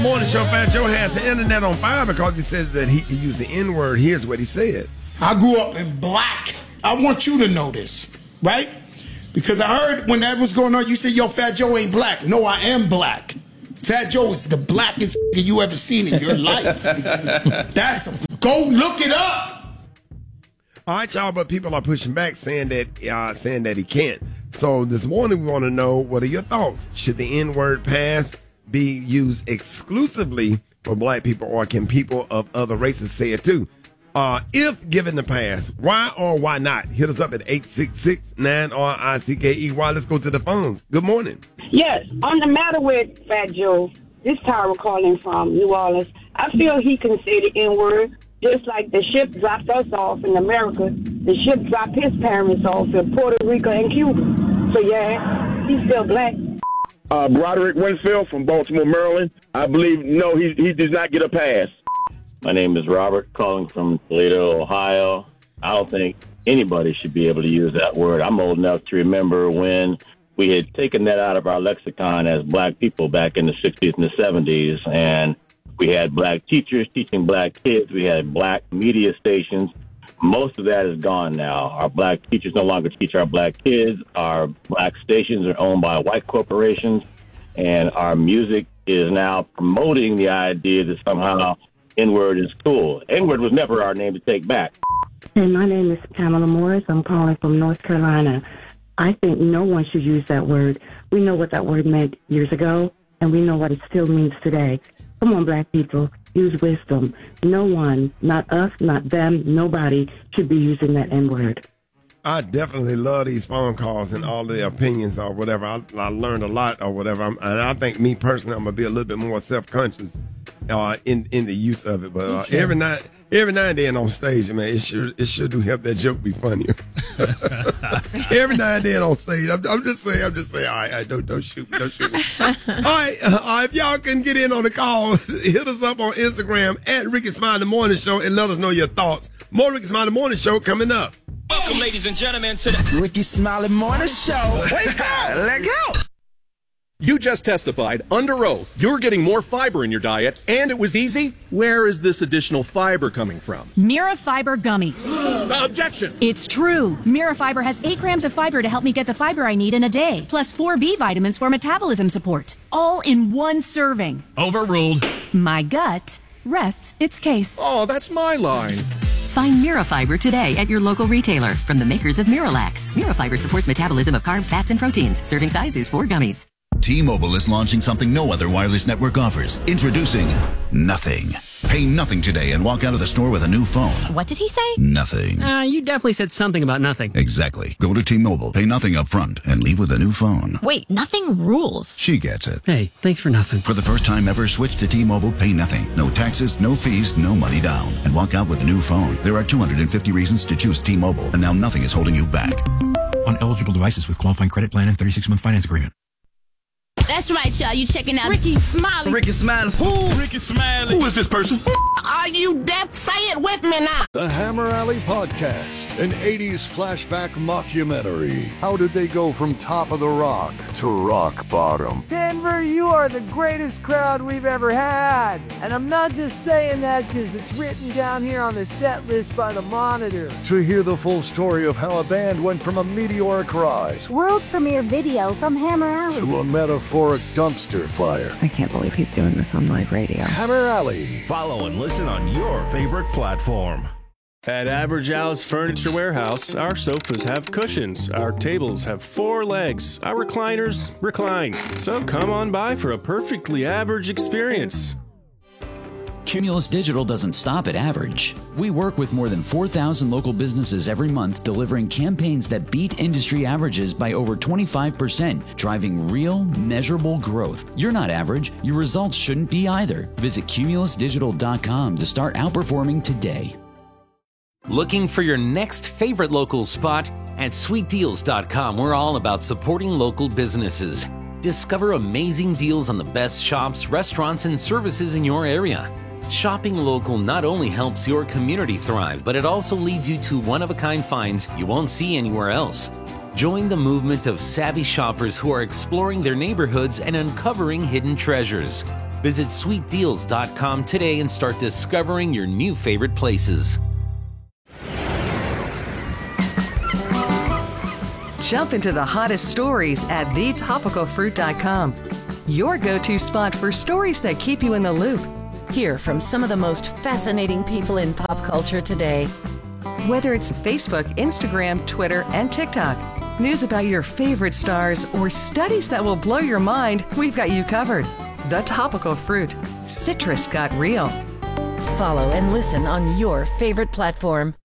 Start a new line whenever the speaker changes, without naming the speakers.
Morning show, Fat Joe has the internet on fire because he says that he can use the N-word. Here's what he said.
I grew up in black. I want you to know this, right? Because I heard when that was going on, you said, yo, Fat Joe ain't black. No, I am black. Fat Joe is the blackest you ever seen in your life. Go look it up.
All right, y'all, but people are pushing back saying that he can't. So this morning we want to know, what are your thoughts? Should the N-word pass be used exclusively for black people, or can people of other races say it too? If given the pass, why or why not? Hit us up at 866-9RICKEY. Let's go to the phones. Good morning.
Yes, on the matter with Fat Joe, this Tyra calling from New Orleans, I feel he can say the N-word, just like the ship dropped us off in America. The ship dropped his parents off in Puerto Rico and Cuba. So yeah, he's still black.
Broderick Winfield from Baltimore, Maryland. I believe, no, he does not get a pass.
My name is Robert, calling from Toledo, Ohio. I don't think anybody should be able to use that word. I'm old enough to remember when we had taken that out of our lexicon as black people back in the 60s and the 70s, and we had black teachers teaching black kids. We had black media stations. Most of that is gone now. Our black teachers no longer teach our black kids. Our black stations are owned by white corporations, and our music is now promoting the idea that somehow N-word is cool. N-word was never our name to take back.
Hey, my name is Pamela Morris. I'm calling from North Carolina. I think no one should use that word. We know what that word meant years ago, and we know what it still means today. Come on, black people, use wisdom. No one, not us, not them, nobody should be using that N-word.
I definitely love these phone calls and all the opinions or whatever. I learned a lot or whatever. And I think me personally, I'm going to be a little bit more self-conscious in the use of it. But every now and then on stage, man, it sure do help that joke be funnier. Every now and then on stage, I'm just saying. All right, don't shoot me. All right, if y'all can get in on the call, hit us up on Instagram at Ricky Smiley Morning Show and let us know your thoughts. More Ricky Smiley Morning Show coming up.
Welcome, ladies and gentlemen, to the
Ricky Smiley Morning Show. Wake up, let go.
You just testified under oath you're getting more fiber in your diet, and it was easy. Where is this additional fiber coming from?
Mira Fiber Gummies.
Objection!
It's true. Mira Fiber has 8 grams of fiber to help me get the fiber I need in a day, plus 4 B vitamins for metabolism support. All in one serving.
Overruled.
My gut rests its case.
Oh, that's my line.
Find Mirafiber today at your local retailer from the makers of Miralax. Mirafiber supports metabolism of carbs, fats, and proteins. Serving size is 4 gummies.
T-Mobile is launching something no other wireless network offers. Introducing Nothing. Pay nothing today and walk out of the store with a new phone.
What did he say?
Nothing.
You definitely said something about nothing.
Exactly. Go to T-Mobile, pay nothing up front, and leave with a new phone.
Wait, nothing rules.
She gets it.
Hey, thanks for nothing.
For the first time ever, switch to T-Mobile, pay nothing. No taxes, no fees, no money down. And walk out with a new phone. There are 250 reasons to choose T-Mobile, and now nothing is holding you back.
On eligible devices with qualifying credit plan and 36-month finance agreement.
That's right, y'all. You checking out
Ricky Smiley.
Ricky Smiley.
Who?
Ricky Smiley.
Who is this person?
Are you deaf? Say it with me now.
The Hammer Alley Podcast, an 80s flashback mockumentary. How did they go from top of the rock to rock bottom?
Denver, you are the greatest crowd we've ever had. And I'm not just saying that because it's written down here on the set list by the Monitor.
To hear the full story of how a band went from a meteoric rise,
world premiere video from Hammer Alley,
to a metaphoric dumpster fire.
I can't believe he's doing this on live radio.
Hammer Alley.
Follow and listen on your favorite platform.
At Average Al's Furniture Warehouse, our sofas have cushions, our tables have 4 legs, our recliners recline. So come on by for a perfectly average experience.
Cumulus Digital doesn't stop at average. We work with more than 4,000 local businesses every month, delivering campaigns that beat industry averages by over 25%, driving real, measurable growth. You're not average. Your results shouldn't be either. Visit cumulusdigital.com to start outperforming today.
Looking for your next favorite local spot? At sweetdeals.com, we're all about supporting local businesses. Discover amazing deals on the best shops, restaurants, and services in your area. Shopping local not only helps your community thrive, but it also leads you to one-of-a-kind finds you won't see anywhere else. Join the movement of savvy shoppers who are exploring their neighborhoods and uncovering hidden treasures. Visit sweetdeals.com today and start discovering your new favorite places.
Jump into the hottest stories at thetopicalfruit.com. Your go-to spot for stories that keep you in the loop.
Hear from some of the most fascinating people in pop culture today.
Whether it's Facebook, Instagram, Twitter, and TikTok, news about your favorite stars, or studies that will blow your mind, we've got you covered. The Topical Fruit. Citrus got real.
Follow and listen on your favorite platform.